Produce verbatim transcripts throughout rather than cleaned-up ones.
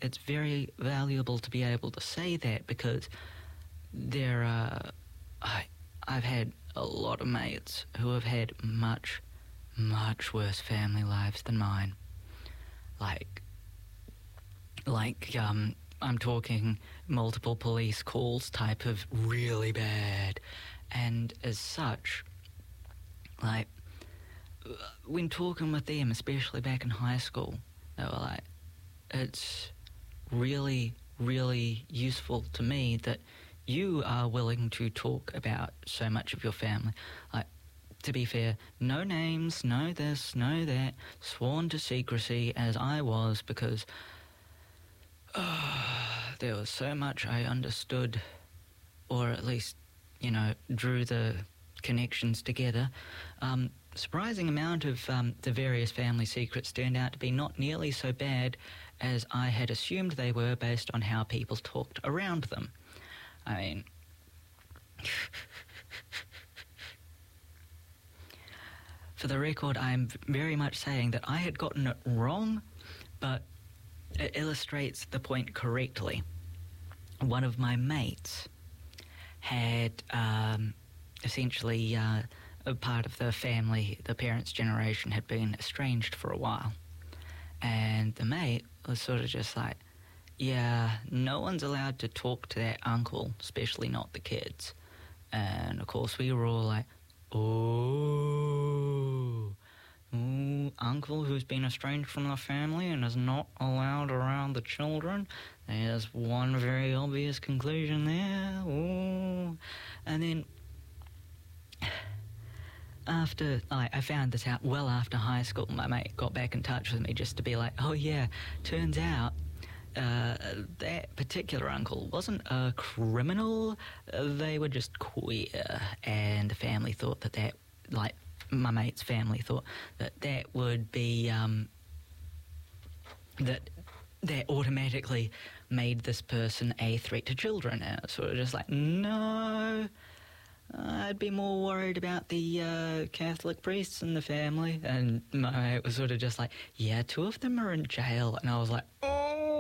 it's very valuable to be able to say that, because there are... I, I've had a lot of mates who have had much, much worse family lives than mine. Like, like, um, I'm talking multiple police calls type of really bad. And as such, like, when talking with them, especially back in high school, they were like, it's really, really useful to me that you are willing to talk about so much of your family. Like, to be fair, no names, no this, no that, sworn to secrecy as I was, because uh, there was so much I understood, or at least, you know, drew the connections together. Um, surprising amount of um, the various family secrets turned out to be not nearly so bad as I had assumed they were based on how people talked around them. I mean, for the record, I'm very much saying that I had gotten it wrong, but it illustrates the point correctly. One of my mates had um, essentially uh, a part of the family, the parents' generation, had been estranged for a while. And the mate was sort of just like, yeah, no one's allowed to talk to that uncle, especially not the kids. And of course we were all like, oh, ooh, uncle who's been estranged from the family and is not allowed around the children. There's one very obvious conclusion there. Ooh. And then after I, I found this out well after high school, my mate got back in touch with me just to be like, oh yeah, turns out Uh, that particular uncle wasn't a criminal. Uh, they were just queer, and the family thought that that, like, my mate's family thought that that would be, um, that that automatically made this person a threat to children. And it's sort of just like, no, I'd be more worried about the uh, Catholic priests in the family. And my mate was sort of just like, yeah, two of them are in jail. And I was like, oh.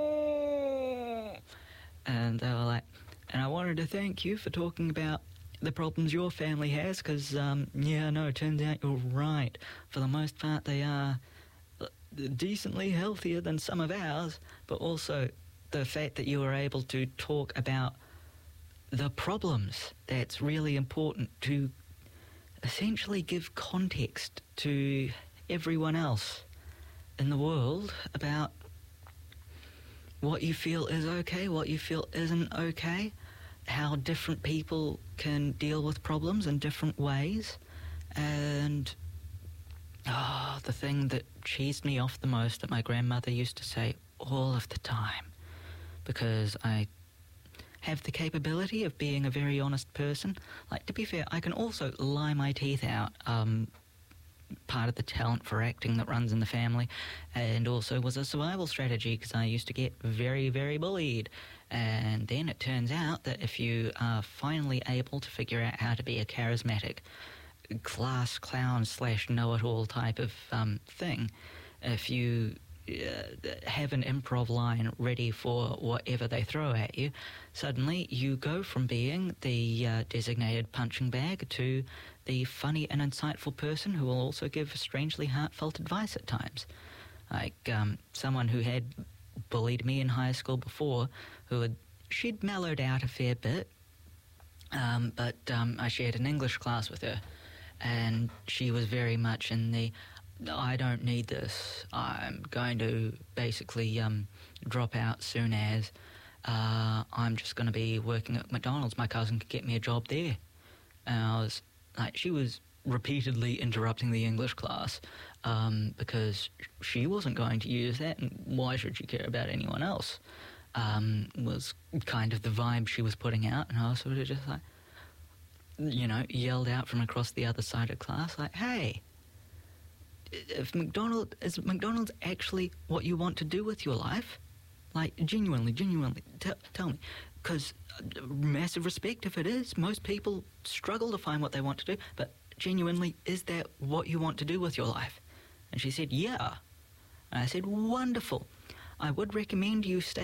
And they were like, and I wanted to thank you for talking about the problems your family has, because, um, yeah, no, it turns out you're right. For the most part, they are decently healthier than some of ours, but also the fact that you were able to talk about the problems, that's really important, to essentially give context to everyone else in the world about what you feel is okay, what you feel isn't okay, how different people can deal with problems in different ways. And oh, the thing that cheesed me off the most that my grandmother used to say all of the time, because I have the capability of being a very honest person. Like, to be fair, I can also lie my teeth out, um, part of the talent for acting that runs in the family, and also was a survival strategy, because I used to get very, very bullied. And then it turns out that if you are finally able to figure out how to be a charismatic class clown slash know-it-all type of um, thing, if you uh, have an improv line ready for whatever they throw at you, suddenly you go from being the uh, designated punching bag to the funny and insightful person who will also give strangely heartfelt advice at times. Like um, someone who had bullied me in high school before, who had, she'd mellowed out a fair bit, um, but um, I shared an English class with her, and she was very much in the, I don't need this, I'm going to basically um, drop out soon as, uh, I'm just going to be working at McDonald's, my cousin could get me a job there. And I was like, she was repeatedly interrupting the English class um, because she wasn't going to use that, and why should she care about anyone else, um, was kind of the vibe she was putting out. And I was sort of just like, you know, yelled out from across the other side of class, like, hey, if McDonald's, is McDonald's actually what you want to do with your life? Like, genuinely, genuinely, t- tell me. Because uh, massive respect if it is. Most people struggle to find what they want to do, but genuinely, is that what you want to do with your life? And she said, yeah. And I said, wonderful. I would recommend you stay